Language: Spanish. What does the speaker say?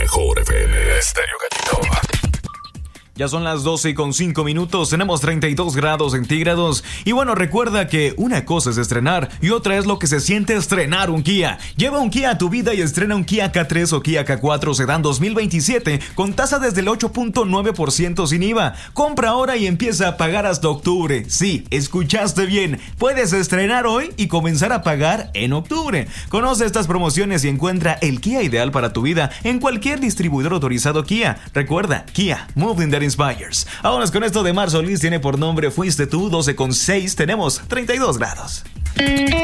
mejor FM Estéreo Gatito. Ya son las 12:05, tenemos 32 grados centígrados. Y bueno, recuerda que una cosa es estrenar y otra es lo que se siente estrenar un Kia. Lleva un Kia a tu vida y estrena un Kia K3 o Kia K4 Sedán 2027 con tasa desde el 8.9% sin IVA. Compra ahora y empieza a pagar hasta octubre. Sí, escuchaste bien. Puedes estrenar hoy y comenzar a pagar en octubre. Conoce estas promociones y encuentra el Kia ideal para tu vida en cualquier distribuidor autorizado Kia. Recuerda, Kia, moving that inspires. Vámonos con esto de Mar Solís, tiene por nombre Fuiste Tú, 12:06, tenemos 32 grados.